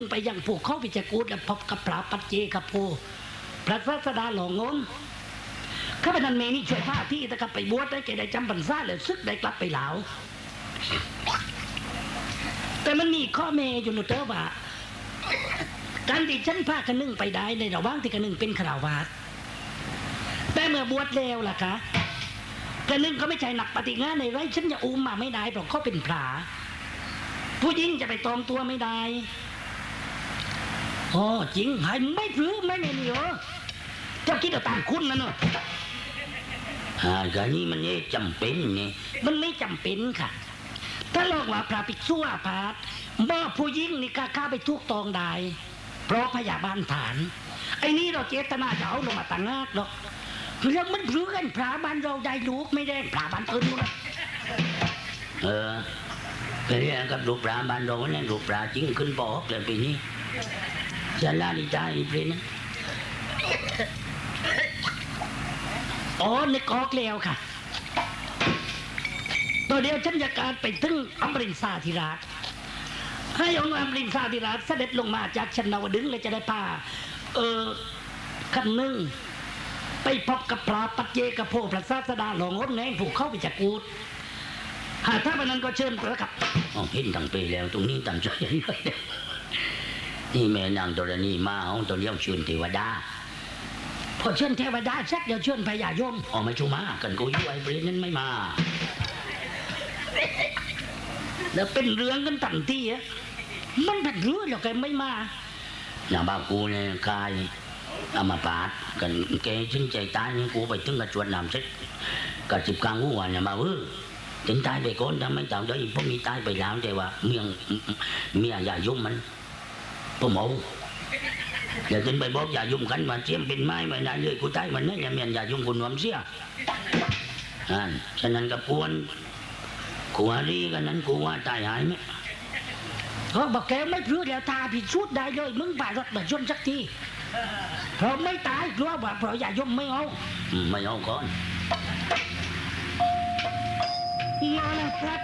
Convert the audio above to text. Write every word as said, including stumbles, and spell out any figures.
ไปยังผูกเข้าวิจกูดและพบกับพระปัจเจกโพพระศาสดาหลงงงข้าพเจ้าเมนี่ช่วยพาที่ตะกับไปบวชได้แก่ได้จำพรรษาแล้วซึกได้กลับไปลาวแต่มันมีข้อเมอยู่นุเตอร์ว่าการที่ฉันพากันนึ่งไปได้ในระหว่างที่กันนึ่งเป็นคราวาสแต่เมื่อบวชแล้วล่ะคะกันนึ่งก็ไม่ใช่หนักปฏิงานในไรฉันจะอุ้มมาไม่ได้เพราะเขาเป็นพระผู้หญิงจะไปตอมตัวไม่ได้อ๋อจริงหายไม่พลื้ไม่เมนี่เหรอเจ้าคิดเอาตามคุณนะเนอะอ่าการนี้มันไม่จำเป็นไงมันไม่จำเป็นค่ะถ้าลอกว่าพระภิกษุอาพาธบ่ผู้หญิงนี่กล้าข้าไปทุกตองได้เพราะพยาบาลฐานไอ้นี่เราเจตนาจะเอาลงมาต่างหากหรอกเรื่องมันพลื้กันพระบ้านเราได้ลูกไม่ได้พระบ้านอื่นนะเออไปเรียนกับลูกปลาบ้านเราเนี่ยลูกปลาจริงขึ้นปอกเลยปีนี้จะลาดีใจอีกเลยนะอ๋อนึกออกแล้วค่ะตัวเดียวฉันจะการไปถึงอมรินทราธิราชให้องค์อมรินทราธิราชเสด็จลงมาจากชันนาวดึงเลยจะได้พาเออคันหนึ่งไปพบกับพระปัจเจกโพพระศาสดาหลงงดแนงผูกเข้าไปจากกูดหากถ้าวันนั้นก็เชิญประกับอ๋อเห็นตั้งไปแล้วตรงนี้ตั้งใจนี่แม่นางตัวนี้มาเอาตัวเลี้ยวเชิญเทวดาพอเชิญเทวดาชักเดี๋ยวเชิญพญายมอ๋อไม่ชูมากันกูอยู่ไอ้เบรนนั้นไม่มาแล้วเป็นเรื่องกันตั้งที่อ่ะมันเป็นเรื่องแล้วแกไม่มาอย่างบ้ากูเนี่ยกายอามาปาดกันแกฉันใจตายนี่กูไปถึงกระจวดน้ำเช็ดกระจิบกลางหัวเนี่ยมาเว้ยถึงตายไปก่อนทำไม่ตามได้พวกนี้ตายไปแล้วแต่ว่าเมียงเมียอย่ายุ่มมันพวกหมูเดี๋ยวถึงไปบอกอย่ายุ่มกันมาเชี่ยมเป็นไม้ไม่นานเลยกูตายมันนั่นอย่าเมียนอย่ายุ่มกูนวมเสียอ่าฉะนั้นกับกวนกูว่าดีกันนั้นกูว่าตายหายไหมเขาบอกแกไม่รู้แล้วตาผิดชุดได้เลยมึงป่ารถมาชนสักทีเพราะไม่ตายกลัวว่าเพราะอย่ายุ่มไม่เอาไม่เอาก่อน